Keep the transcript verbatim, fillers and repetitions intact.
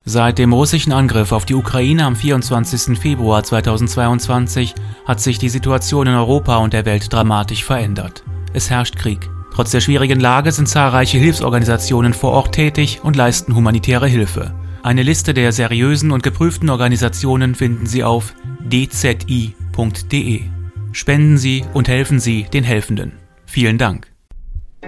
Seit dem russischen Angriff auf die Ukraine am vierundzwanzigsten Februar zweitausendzweiundzwanzig hat sich die Situation in Europa und der Welt dramatisch verändert. Es herrscht Krieg. Trotz der schwierigen Lage sind zahlreiche Hilfsorganisationen vor Ort tätig und leisten humanitäre Hilfe. Eine Liste der seriösen und geprüften Organisationen finden Sie auf d z i punkt d e. Spenden Sie und helfen Sie den Helfenden. Vielen Dank.